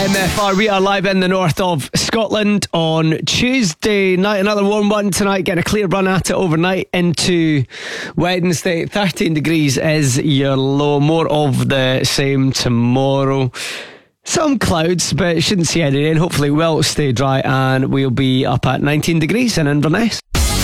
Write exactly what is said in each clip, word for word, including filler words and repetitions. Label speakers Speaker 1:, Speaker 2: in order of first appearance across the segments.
Speaker 1: M F R. We are live in the north of Scotland on Tuesday night. Another warm one tonight, getting a clear run at it overnight into Wednesday. thirteen degrees is your low. More of the same tomorrow. Some clouds, but shouldn't see any rain. Hopefully we'll stay dry and we'll be up at nineteen degrees in Inverness.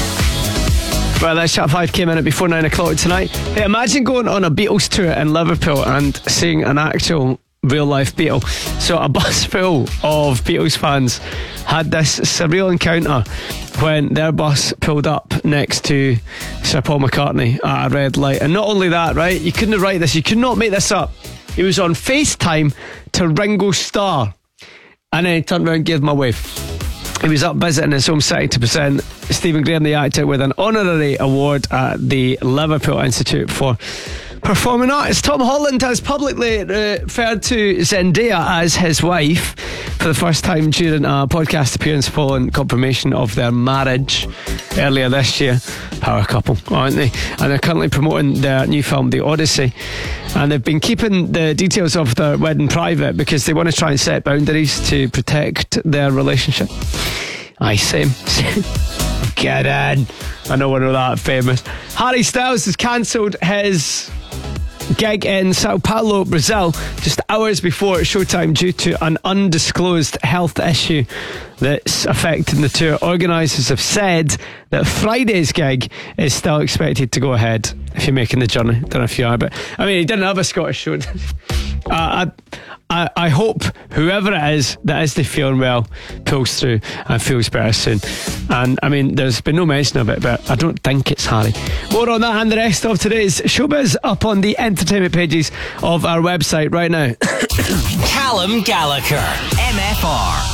Speaker 1: Well, this chat five came in at before nine o'clock tonight. Hey, imagine going on a Beatles tour in Liverpool and seeing an actual real life Beatle. So a bus full of Beatles fans had this surreal encounter when their bus pulled up next to Sir Paul McCartney at a red light. And not only that, right, you couldn't write this, you could not make this up. He was on FaceTime to Ringo Starr and then he turned around and gave him a wave. He was up visiting his home city to present Stephen Graham the actor with an honorary award at the Liverpool Institute for Performing Arts. Tom Holland has publicly referred to Zendaya as his wife for the first time during a podcast appearance following confirmation of their marriage earlier this year. Power couple, aren't they? And they're currently promoting their new film, The Odyssey. And they've been keeping the details of their wedding private because they want to try and set boundaries to protect their relationship. I same. Get in. I know we're not that famous. Harry Styles has cancelled his gig in Sao Paulo, Brazil, just hours before showtime due to an undisclosed health issue that's affecting the tour. Organisers have said that Friday's gig is still expected to go ahead if you're making the journey. Don't know if you are, but I mean, he didn't have a Scottish show. uh, I, I, I hope whoever it is that isn't feeling well pulls through and feels better soon. And I mean, there's been no mention of it, but I don't think it's Harry. More on that and the rest of today's showbiz up on the entertainment pages of our website right now.
Speaker 2: Callum Gallagher, M F R.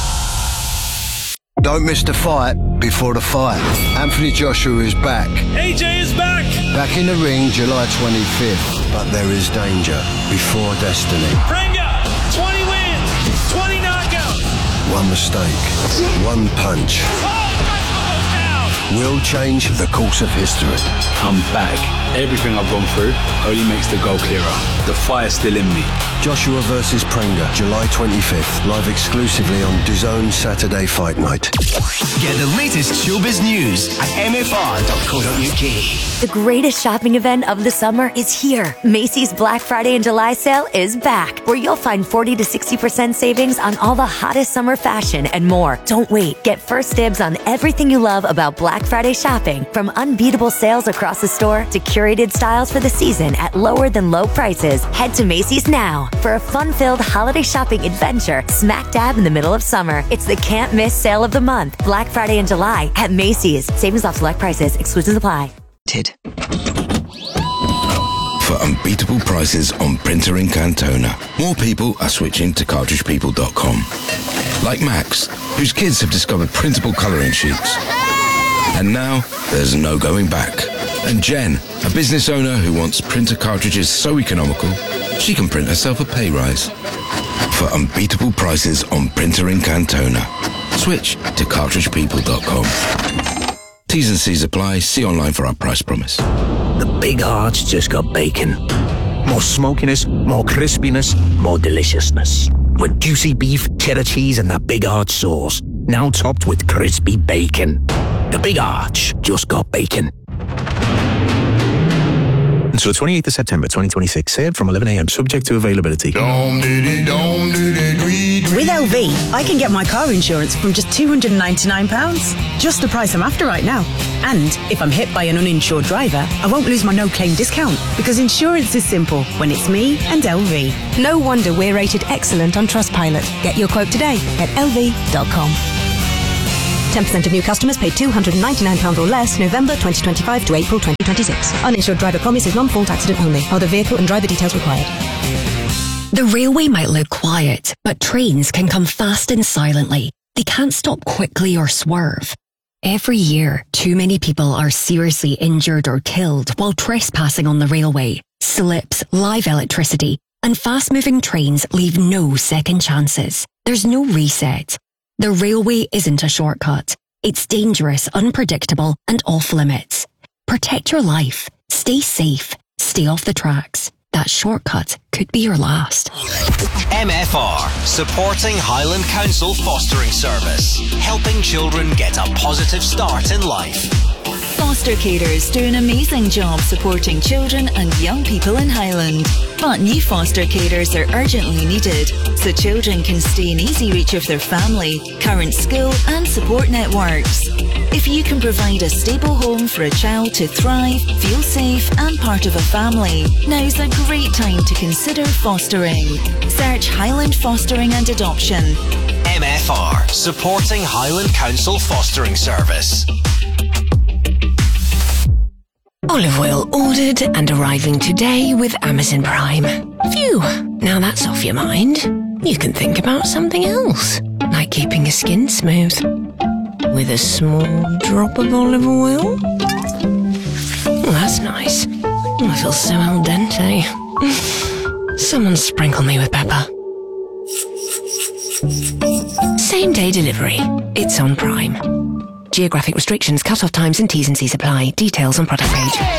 Speaker 3: Don't miss the fight before the fight. Anthony Joshua is back.
Speaker 4: A J is back.
Speaker 3: Back in the ring July twenty-fifth. But there is danger before destiny.
Speaker 4: Pringa, twenty wins, twenty knockouts.
Speaker 3: One mistake, one punch will change the course of history.
Speaker 5: I'm back. Everything I've gone through only makes the goal clearer. The fire's still in me.
Speaker 3: Joshua versus Pringa, July twenty-fifth. Live exclusively on DAZN Saturday Fight Night.
Speaker 2: Get the latest showbiz news at m f r dot co dot u k.
Speaker 6: The greatest shopping event of the summer is here. Macy's Black Friday and July sale is back, where you'll find forty to sixty percent savings on all the hottest summer fashion and more. Don't wait. Get first dibs on everything you love about Black Friday shopping, from unbeatable sales across the store to curated styles for the season at lower than low prices. Head to Macy's now for a fun-filled holiday shopping adventure smack dab in the middle of summer. It's the can't miss sale of the month. Black Friday and July at Macy's. Savings off select prices. Exclusions apply.
Speaker 7: For unbeatable prices on printer in Cantona, more people are switching to cartridge people dot com. Like Max, whose kids have discovered printable colouring sheets. And now, there's no going back. And Jen, a business owner who wants printer cartridges so economical, she can print herself a pay rise. For unbeatable prices on printer in Cantona, switch to cartridge people dot com. T's and C's apply. See online for our price promise.
Speaker 8: The Big Arch just got bacon. More smokiness, more crispiness, more deliciousness. With juicy beef, cheddar cheese and that Big Arch sauce. Now topped with crispy bacon. The Big Arch just got bacon.
Speaker 9: Until the twenty-eighth of September twenty twenty-six. Served from eleven a m subject to availability.
Speaker 10: With L V, I can get my car insurance from just two hundred ninety-nine pounds. Just the price I'm after right now. And if I'm hit by an uninsured driver, I won't lose my no-claim discount, because insurance is simple when it's me and L V.
Speaker 11: No wonder we're rated excellent on Trustpilot. Get your quote today at L V dot com. ten percent of new customers paid two hundred ninety-nine pounds or less November twenty twenty-five to April twenty twenty-six. Uninsured driver promise is non-fault accident only. Other vehicle and driver details required.
Speaker 12: The railway might look quiet, but trains can come fast and silently. They can't stop quickly or swerve. Every year, too many people are seriously injured or killed while trespassing on the railway. Slips, live electricity, and fast-moving trains leave no second chances. There's no reset. The railway isn't a shortcut. It's dangerous, unpredictable, and off limits. Protect your life. Stay safe. Stay off the tracks. That shortcut could be your last.
Speaker 13: M F R, supporting Highland Council Fostering Service, helping children get a positive start in life.
Speaker 14: Foster carers do an amazing job supporting children and young people in Highland. But new foster carers are urgently needed so children can stay in easy reach of their family, current school and support networks. If you can provide a stable home for a child to thrive, feel safe and part of a family, now's a great time to consider fostering. Search Highland Fostering and Adoption.
Speaker 13: M F R, supporting Highland Council Fostering Service.
Speaker 15: Olive oil ordered and arriving today with Amazon Prime. Phew, now that's off your mind. You can think about something else, like keeping your skin smooth. With a small drop of olive oil. Oh, that's nice. Oh, I feel so al dente. Someone sprinkle me with pepper. Same day delivery. It's on Prime. Geographic restrictions, cut-off times and T's and C's apply. Details on product page.